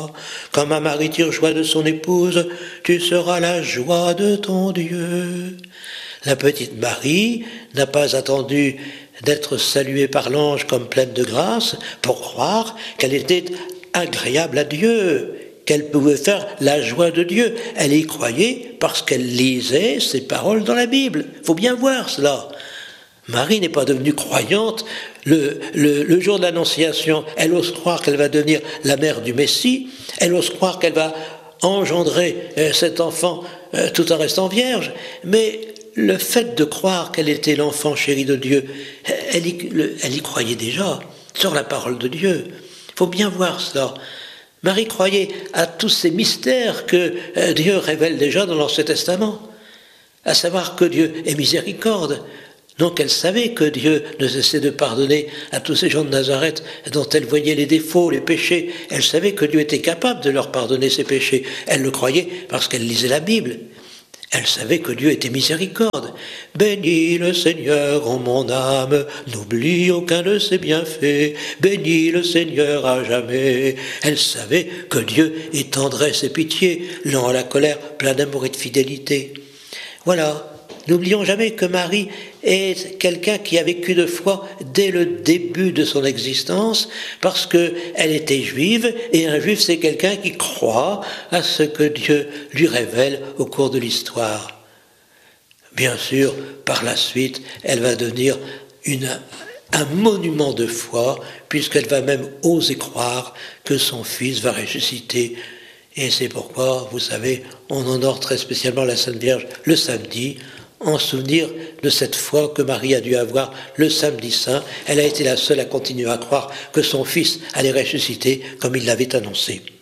Comme un mari tire joie de son épouse, tu seras la joie de ton Dieu. La petite Marie n'a pas attendu d'être saluée par l'ange comme pleine de grâce pour croire qu'elle était agréable à Dieu, qu'elle pouvait faire la joie de Dieu. Elle y croyait parce qu'elle lisait ces paroles dans la Bible. Il faut bien voir cela. Marie n'est pas devenue croyante le jour de l'Annonciation. Elle ose croire qu'elle va devenir la mère du Messie. Elle ose croire qu'elle va engendrer cet enfant tout en restant vierge. Mais le fait de croire qu'elle était l'enfant chéri de Dieu, elle y croyait déjà sur la parole de Dieu. Il faut bien voir cela. Marie croyait à tous ces mystères que Dieu révèle déjà dans l'Ancien Testament, à savoir que Dieu est miséricorde. Donc elle savait que Dieu ne cessait de pardonner à tous ces gens de Nazareth dont elle voyait les défauts, les péchés. Elle savait que Dieu était capable de leur pardonner ses péchés. Elle le croyait parce qu'elle lisait la Bible. Elle savait que Dieu était miséricorde. « Bénis le Seigneur en mon âme, n'oublie aucun de ses bienfaits. Bénis le Seigneur à jamais. » Elle savait que Dieu est tendresse et pitié, lent à la colère, plein d'amour et de fidélité. Voilà. N'oublions jamais que Marie est quelqu'un qui a vécu de foi dès le début de son existence, parce qu'elle était juive, et un juif c'est quelqu'un qui croit à ce que Dieu lui révèle au cours de l'histoire. Bien sûr, par la suite, elle va devenir un monument de foi, puisqu'elle va même oser croire que son fils va ressusciter. Et c'est pourquoi, vous savez, on honore très spécialement la Sainte Vierge le samedi, en souvenir de cette foi que Marie a dû avoir le samedi saint. Elle a été la seule à continuer à croire que son fils allait ressusciter comme il l'avait annoncé.